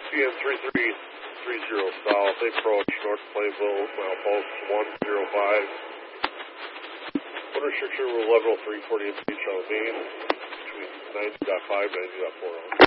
CN 3330 south, approach North Plainville, milepost 105. Wind restriction rule level 340 beach on the main between 90.5 and 90.4.